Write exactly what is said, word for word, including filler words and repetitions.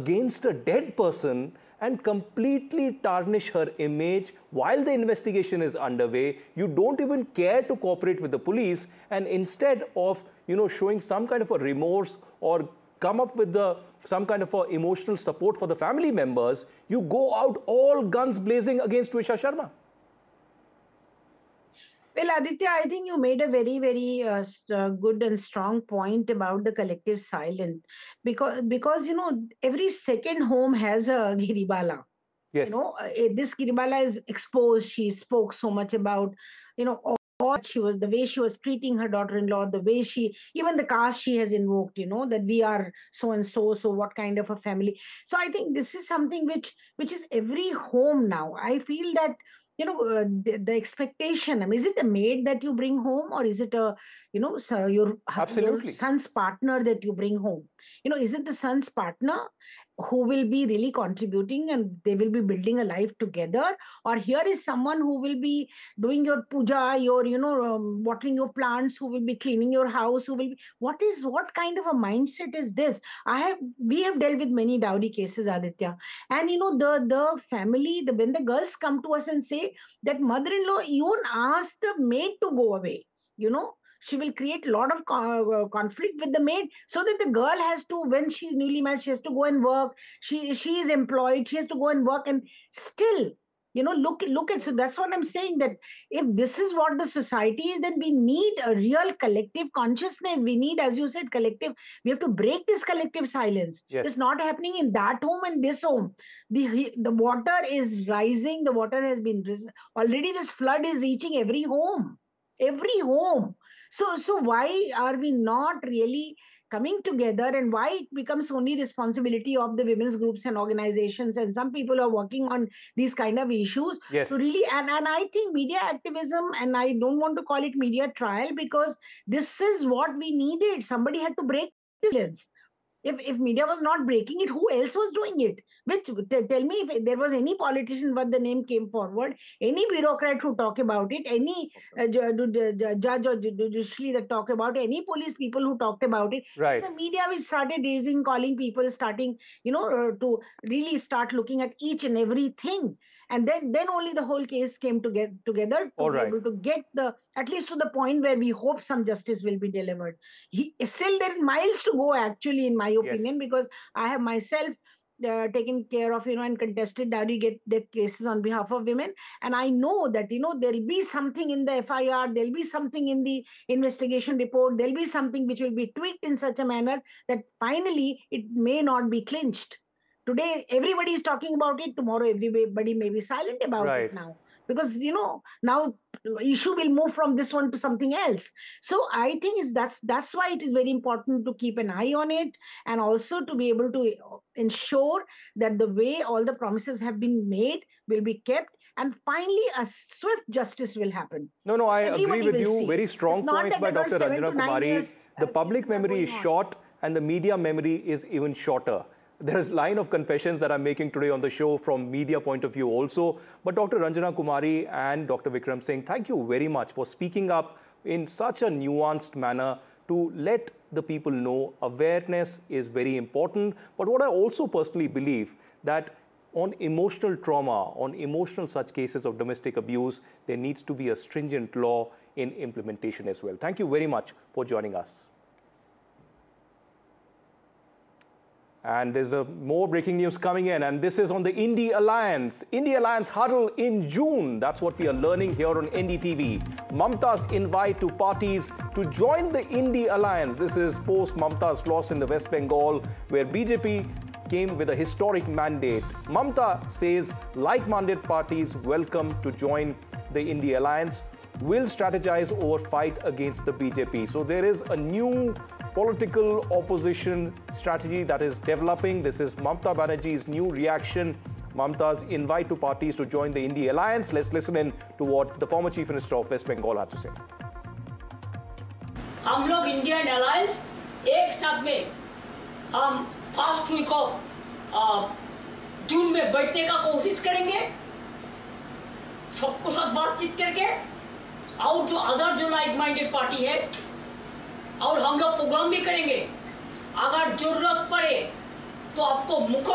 against a dead person and completely tarnish her image while the investigation is underway. You don't even care to cooperate with the police, and instead of, you know, showing some kind of a remorse or come up with the some kind of a emotional support for the family members, you go out all guns blazing against Twisha Sharma. Well, Aditya, I think you made a very, very uh, uh, good and strong point about the collective silence, because because you know every second home has a Giribala. Yes. You know, uh, this Giribala is exposed. She spoke so much about, you know, all she was, the way she was treating her daughter-in-law, the way she, even the caste she has invoked, you know, that we are so and so, so what kind of a family. So I think this is something which which is every home now. I feel that, you know, uh, the, the expectation, I mean, is it a maid that you bring home, or is it a, you know, so your, Absolutely. your son's partner that you bring home? You know, is it the son's partner who will be really contributing and they will be building a life together, or here is someone who will be doing your puja, your, you know, um, watering your plants, who will be cleaning your house, who will be, what is, what kind of a mindset is this? I have, we have dealt with many dowry cases, Aditya, and you know, the the family, the when the girls come to us and say that mother-in-law even asked the maid to go away, you know, she will create a lot of co- conflict with the maid, so that the girl has to, when she's newly married, she has to go and work. She she is employed, she has to go and work, and still, you know, look look at, so that's what I'm saying, that if this is what the society is, then we need a real collective consciousness. We need, as you said, collective, we have to break this collective silence. Yes. It's not happening in that home and this home. The the water is rising, the water has been risen already. This flood is reaching every home, every home. So, so why are we not really coming together, and why it becomes only responsibility of the women's groups and organizations, and some people are working on these kind of issues Yes. to really, and, and I think media activism, and I don't want to call it media trial, because this is what we needed. Somebody had to break this silence. If, if media was not breaking it, who else was doing it? Which, t- tell me, if there was any politician but the name came forward, any bureaucrat who talk about it, any uh, ju- ju- ju- judge or ju- judiciary that talk about it, any police people who talked about it. Right. The media we started raising, calling people, starting, you know, uh, to really start looking at each and everything. And then, then only the whole case came to get together to All be right. able to get the, at least to the point where we hope some justice will be delivered. He, still there are miles to go, actually, in my opinion, Yes. because I have myself uh, taken care of, you know, and contested dowry get death cases on behalf of women, and I know that, you know, there'll be something in the F I R, there'll be something in the investigation report, there'll be something which will be tweaked in such a manner that finally it may not be clinched. Today everybody is talking about it, tomorrow everybody may be silent about Right. it now, because, you know, now issue will move from this one to something else. So I think is that's that's why it is very important to keep an eye on it, and also to be able to ensure that the way all the promises have been made will be kept, and finally a swift justice will happen. No, no, I Everybody agree with will you. see. Very strong It's not points that by there were Doctor seven Ranjana to nine Kumari. years, The uh, public cases are memory is going on. short and the media memory is even shorter. There is line of confessions that I'm making today on the show from media point of view also. But Doctor Ranjana Kumari and Doctor Vikram Singh, thank you very much for speaking up in such a nuanced manner to let the people know awareness is very important. But what I also personally believe, that on emotional trauma, on emotional such cases of domestic abuse, there needs to be a stringent law in implementation as well. Thank you very much for joining us. And there's a more breaking news coming in, and this is on the Indie Alliance. Indie Alliance huddle in June. That's what we are learning here on N D T V. Mamta's invite to parties to join the Indie Alliance. This is post Mamta's loss in the West Bengal, where B J P came with a historic mandate. Mamta says like-minded parties welcome to join the Indie Alliance, will strategize over fight against the B J P. So there is a new political opposition strategy that is developing. This is Mamta Banerjee's new reaction, Mamta's invite to parties to join the Indie Alliance. Let's listen in to what the former Chief Minister of West Bengal had to say. हम लोग Indian alliance एक साथ में हम first week of June में बैठने का कोशिश करेंगे, सबको साथ बातचीत करके, और जो अदर जो लाइक माइंडेड पार्टी है, और हम लोग प्रोग्राम भी करेंगे। अगर जरूरत पड़े तो आपको मुख्य